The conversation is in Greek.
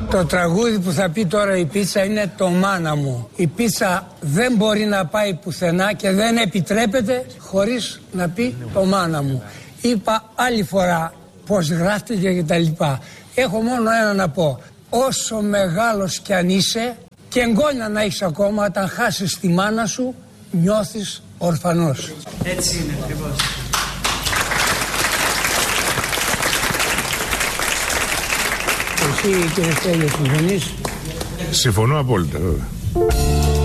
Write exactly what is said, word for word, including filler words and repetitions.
Το τραγούδι που θα πει τώρα η πίτσα είναι το μάνα μου. Η πίτσα δεν μπορεί να πάει πουθενά και δεν επιτρέπεται χωρίς να πει το μάνα μου. Είπα άλλη φορά πως γράφτηκε και τα λοιπά. Έχω μόνο ένα να πω. Όσο μεγάλος κι αν είσαι και εγγόνια να έχεις ακόμα, όταν χάσεις τη μάνα σου νιώθεις ορφανός. Έτσι είναι ακριβώς. Εσύ κύριε Στέλιο συμφωνείς? Συμφωνώ απόλυτα βέβαια.